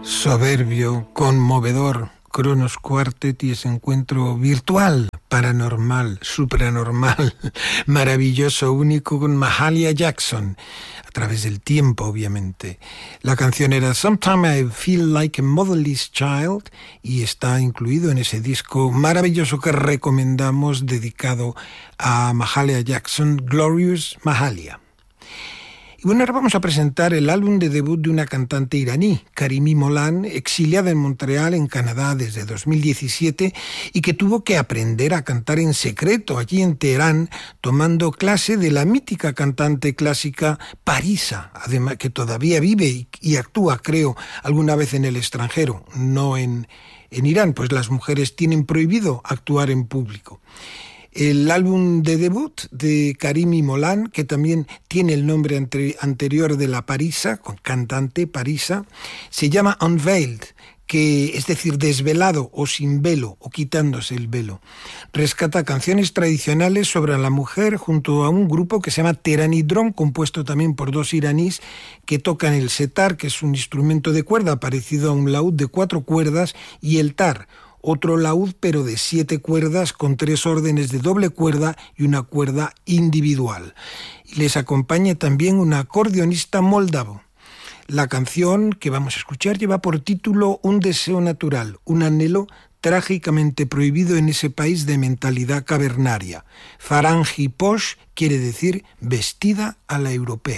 Soberbio, conmovedor, Kronos Quartet y ese encuentro virtual, paranormal, supranormal, maravilloso, único con Mahalia Jackson, a través del tiempo, obviamente. La canción era Sometimes I Feel Like a Motherless Child y está incluido en ese disco maravilloso que recomendamos, dedicado a Mahalia Jackson, Glorious Mahalia. Y bueno, ahora vamos a presentar el álbum de debut de una cantante iraní, Karimi Molan, exiliada en Montreal, en Canadá, desde 2017, y que tuvo que aprender a cantar en secreto allí en Teherán, tomando clase de la mítica cantante clásica Parisa, además que todavía vive y actúa, creo, alguna vez en el extranjero, no en Irán, pues las mujeres tienen prohibido actuar en público. El álbum de debut de Karimi Molan, que también tiene el nombre anterior de la Parisa, con cantante Parisa, se llama Unveiled, que es decir, desvelado o sin velo, o quitándose el velo. Rescata canciones tradicionales sobre la mujer junto a un grupo que se llama Teherani Drum, compuesto también por dos iraníes que tocan el setar, que es un instrumento de cuerda parecido a un laúd de 4 cuerdas, y el tar, otro laúd pero de 7 cuerdas con 3 órdenes de doble cuerda y una cuerda individual. Y les acompaña también un acordeonista moldavo. La canción que vamos a escuchar lleva por título Un deseo natural, un anhelo trágicamente prohibido en ese país de mentalidad cavernaria. Farangi Posh quiere decir vestida a la europea.